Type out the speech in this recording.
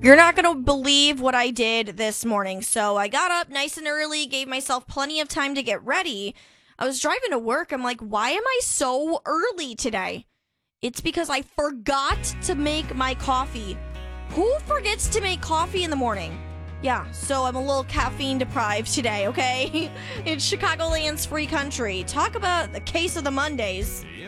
You're not going to believe what I did this morning. So I got up nice and early, gave myself plenty of time to get ready. I was driving to work. I'm like, why am I so early today? It's because I forgot to make my coffee. Who forgets to make coffee in the morning? Yeah, so I'm a little caffeine deprived today, okay? It's Chicagoland's free country. Talk about the case of the Mondays.